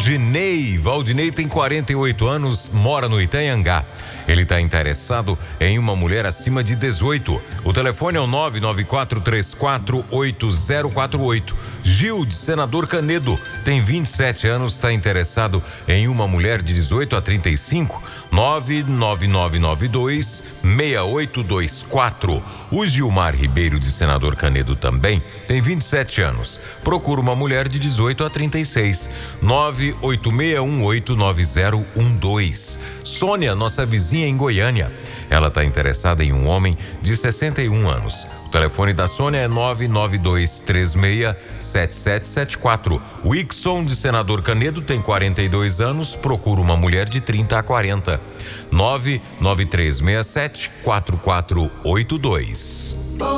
Valdinei. Valdinei tem 48 anos, mora no Itanhangá. Ele está interessado em uma mulher acima de 18. O telefone é o 994348048. Gil, de Senador Canedo, tem 27 anos, está interessado em uma mulher de 18 a 35. 999926824. O Gilmar Ribeiro, de Senador Canedo, também tem 27 anos. Procura uma mulher de 18 a 36. 986189012. Sônia, nossa vizinha em Goiânia. Ela está interessada em um homem de 61 anos. O telefone da Sônia é 992367774. O Ixon, de Senador Canedo, tem 42 anos, procura uma mulher de 30 a 40. 993674482.